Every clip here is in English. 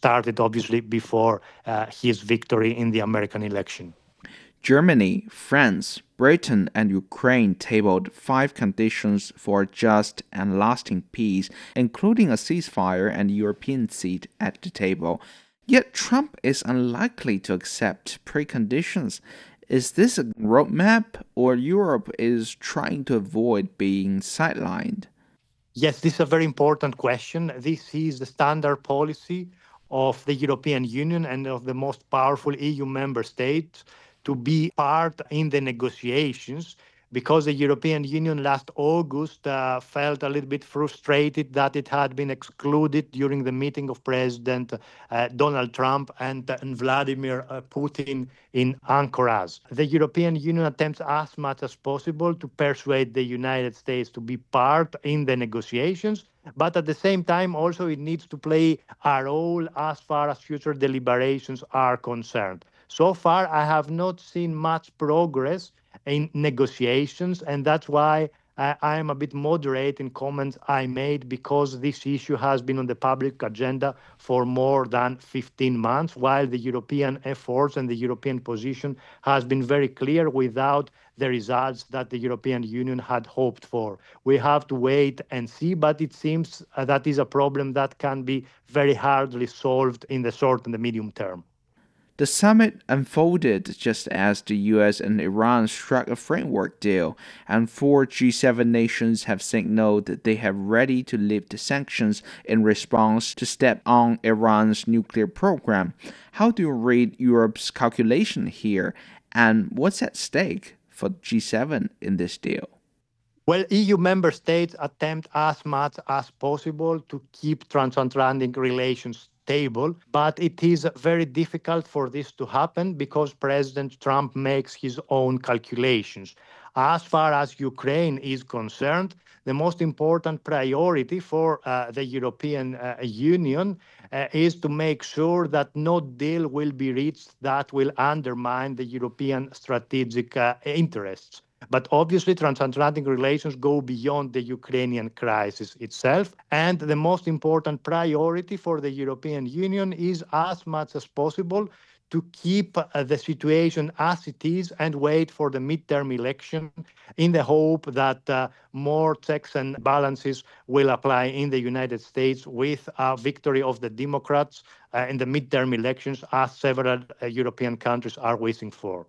started obviously before his victory in the American election. Germany, France, Britain, and Ukraine tabled 5 conditions for a just and lasting peace, including a ceasefire and a European seat at the table. Yet Trump is unlikely to accept preconditions. Is this a roadmap, or Europe is trying to avoid being sidelined? Yes, this is a very important question. This is the standard policy of the European Union and of the most powerful EU member states to be part in the negotiations because the European Union last August felt a little bit frustrated that it had been excluded during the meeting of President Donald Trump and Vladimir Putin in Ankara. The European Union attempts as much as possible to persuade the United States to be part in the negotiations, but at the same time, also it needs to play a role as far as future deliberations are concerned. So far, I have not seen much progress in negotiations, and that's why I am a bit moderate in comments I made because this issue has been on the public agenda for more than 15 months, while the European efforts and the European position has been very clear without the results that the European Union had hoped for. We have to wait and see, but it seems that is a problem that can be very hardly solved in the short and the medium term. The summit unfolded just as the US and Iran struck a framework deal, and 4 G7 nations have signaled that they are ready to lift sanctions in response to step on Iran's nuclear program. How do you read Europe's calculation here, and what's at stake for G7 in this deal? Well, EU member states attempt as much as possible to keep transatlantic relations stable, but it is very difficult for this to happen because President Trump makes his own calculations. As far as Ukraine is concerned, the most important priority for the European Union is to make sure that no deal will be reached that will undermine the European strategic interests. But obviously, transatlantic relations go beyond the Ukrainian crisis itself. And the most important priority for the European Union is, as much as possible, to keep the situation as it is and wait for the midterm election in the hope that more checks and balances will apply in the United States with a victory of the Democrats in the midterm elections, as several European countries are wishing for.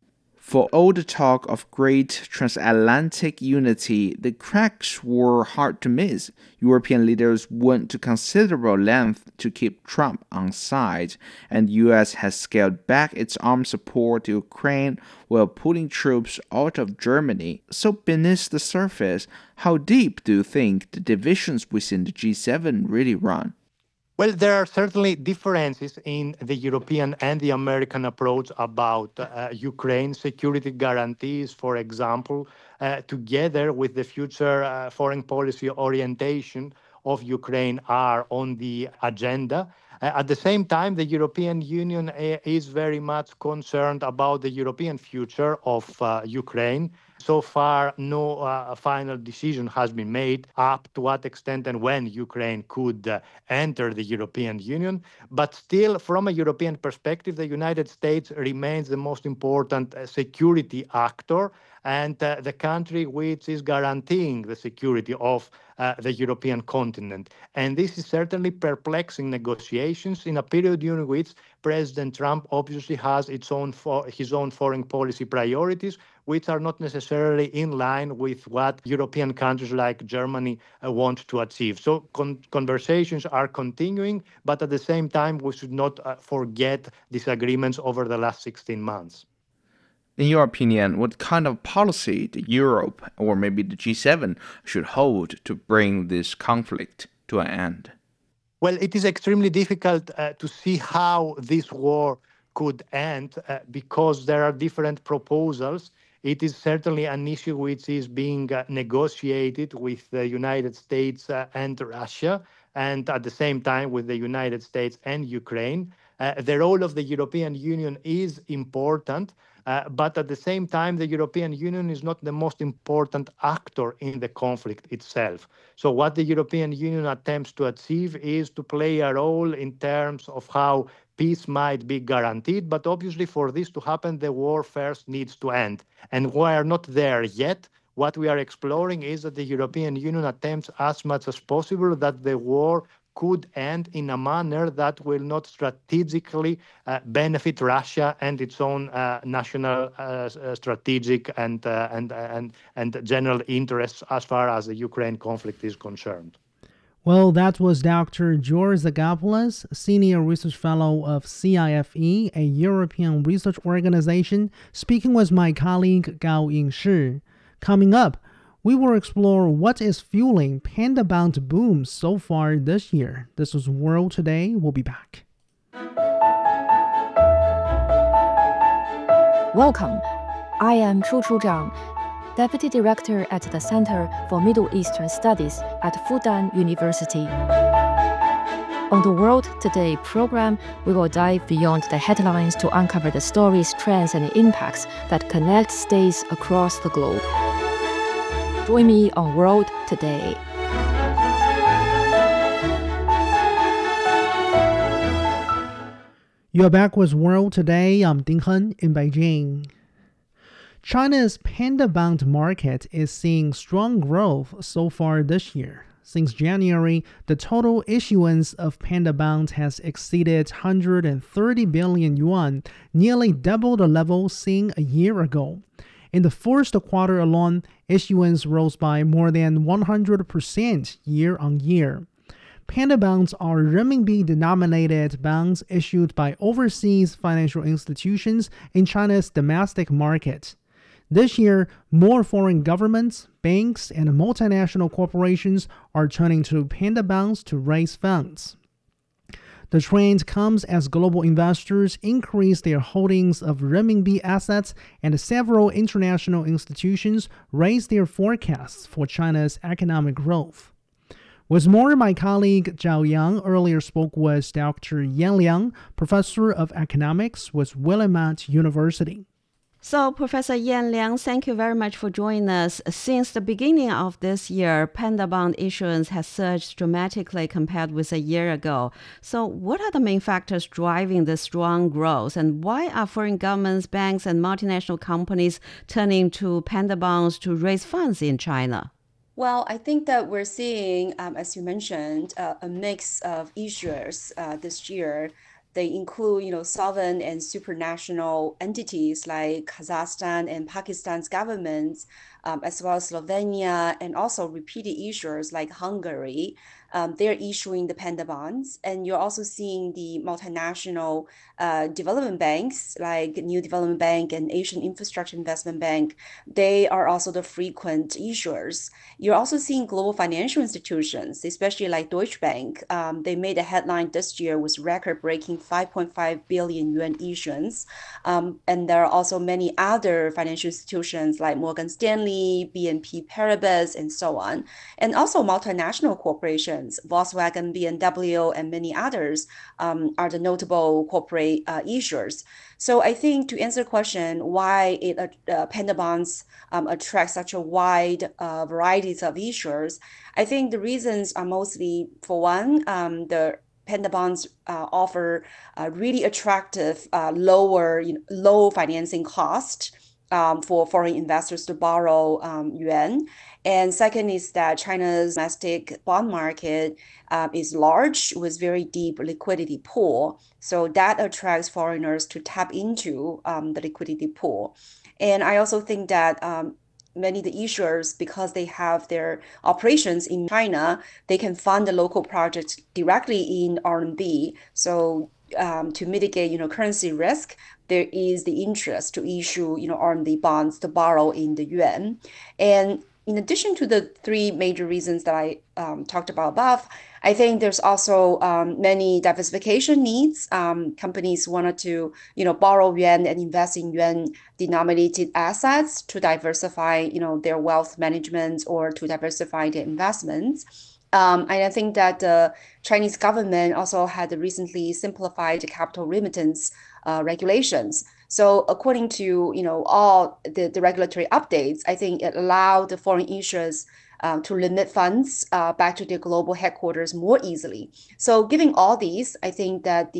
For all the talk of great transatlantic unity, the cracks were hard to miss. European leaders went to considerable length to keep Trump on side, and the US has scaled back its arms support to Ukraine while pulling troops out of Germany. So beneath the surface, how deep do you think the divisions within the G7 really run? Well, there are certainly differences in the European and the American approach about Ukraine security guarantees, for example, together with the future foreign policy orientation of Ukraine are on the agenda. At the same time, the European Union is very much concerned about the European future of Ukraine. So far, no final decision has been made up to what extent and when Ukraine could enter the European Union. But still, from a European perspective, the United States remains the most important security actor and the country which is guaranteeing the security of the European continent. And this is certainly perplexing negotiations in a period during which President Trump obviously has his own foreign policy priorities, which are not necessarily in line with what European countries like Germany want to achieve. So conversations are continuing, but at the same time, we should not forget disagreements over the last 16 months. In your opinion, what kind of policy the Europe or maybe the G7 should hold to bring this conflict to an end? Well, it is extremely difficult to see how this war could end because there are different proposals. It is certainly an issue which is being negotiated with the United States and Russia, and at the same time with the United States and Ukraine. The role of the European Union is important, But at the same time, the European Union is not the most important actor in the conflict itself. So what the European Union attempts to achieve is to play a role in terms of how peace might be guaranteed. But obviously, for this to happen, the war first needs to end. And we are not there yet. What we are exploring is that the European Union attempts as much as possible that the war could end in a manner that will not strategically benefit Russia and its own national strategic and general interests as far as the Ukraine conflict is concerned. Well, that was Dr. George Zagopoulos, Senior Research Fellow of CIFE, a European research organization, speaking with my colleague Gao Yingshi. Coming up, we will explore what is fueling panda bound boom so far this year. This is World Today. We'll be back. Welcome. I am Chu Zhang, Deputy Director at the Center for Middle Eastern Studies at Fudan University. On the World Today program, we will dive beyond the headlines to uncover the stories, trends, and impacts that connect states across the globe. Join me on World Today. You're back with World Today. I'm Ding Hen in Beijing. China's panda-bound market is seeing strong growth so far this year. Since January, the total issuance of panda bonds has exceeded 130 billion yuan, nearly double the level seen a year ago. In the first quarter alone, issuance rose by more than 100% year-on-year. Panda bonds are renminbi-denominated bonds issued by overseas financial institutions in China's domestic market. This year, more foreign governments, banks, and multinational corporations are turning to panda bonds to raise funds. The trend comes as global investors increase their holdings of renminbi assets and several international institutions raise their forecasts for China's economic growth. With more, my colleague Zhao Yang earlier spoke with Dr. Yan Liang, professor of economics with Willamette University. So, Professor Yan Liang, thank you very much for joining us. Since the beginning of this year, panda bond issuance has surged dramatically compared with a year ago. So, what are the main factors driving this strong growth, and why are foreign governments, banks, and multinational companies turning to panda bonds to raise funds in China? Well, I think that we're seeing, as you mentioned, a mix of issuers this year. They include, sovereign and supranational entities like Kazakhstan and Pakistan's governments, as well as Slovenia, and also repeated issuers like Hungary. They're issuing the panda bonds. And you're also seeing the multinational development banks like New Development Bank and Asian Infrastructure Investment Bank. They are also the frequent issuers. You're also seeing global financial institutions, especially like Deutsche Bank. They made a headline this year with record-breaking 5.5 billion yuan issuance. And there are also many other financial institutions like Morgan Stanley, BNP Paribas, and so on. And also multinational corporations, Volkswagen, BMW, and many others are the notable corporate issuers. So I think to answer the question why panda bonds attract such a wide varieties of issuers, I think the reasons are mostly, for one, the panda bonds offer really attractive, low financing cost for foreign investors to borrow yuan. And second is that China's domestic bond market is large with very deep liquidity pool. So that attracts foreigners to tap into the liquidity pool. And I also think that many of the issuers, because they have their operations in China, they can fund the local projects directly in RMB. So to mitigate, currency risk, there is the interest to issue, RMB bonds to borrow in the yuan. And in addition to the three major reasons that I talked about above, I think there's also many diversification needs. Companies wanted to, borrow yuan and invest in yuan-denominated assets to diversify, their wealth management or to diversify their investments. And I think that the Chinese government also had recently simplified the capital remittance regulations. So according to all the regulatory updates, I think it allowed the foreign issuers to limit funds back to their global headquarters more easily. So given all these, I think that